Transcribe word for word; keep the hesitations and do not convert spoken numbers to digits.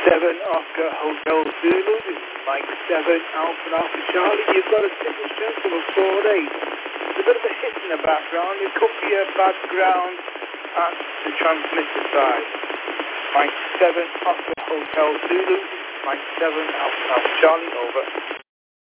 seven Oscar Hotel Zulu. This is Mike seven Alpha Alpha Charlie. You've got a signal strength of a four eight. There's a bit of a hit in the background. It could be a bad ground at the transmitter side. Mike seven Oscar Hotel Zulu. This is Mike seven Alpha Alpha Charlie. Over.